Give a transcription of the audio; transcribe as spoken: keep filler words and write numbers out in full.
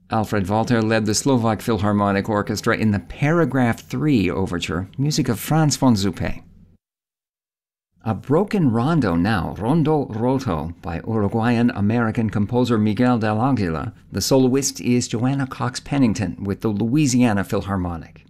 Alfred Walter led the Slovak Philharmonic Orchestra in the Paragraph three Overture, music of Franz von Suppé. A broken rondo now, Rondo Roto, by Uruguayan-American composer Miguel del Aguila. The soloist is Joanna Cox Pennington with the Louisiana Philharmonic.